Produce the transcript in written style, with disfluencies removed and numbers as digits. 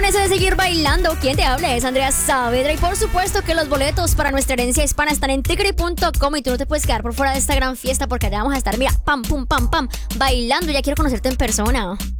eso de seguir bailando, quien te habla es Andrea Saavedra. Y por supuesto que los boletos para nuestra herencia hispana están en tickery.com y tú no te puedes quedar por fuera de esta gran fiesta porque allá vamos a estar, mira, pam, pum, pam, pam, bailando. Ya quiero conocerte en persona.